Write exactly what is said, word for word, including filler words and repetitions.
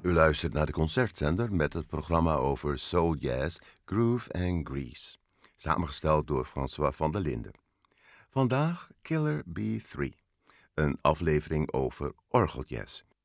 U luistert naar de Concertzender met het programma over soul jazz, groove en grease. Samengesteld door François van der Linden. Vandaag Killer B drie, een aflevering over orgeljazz.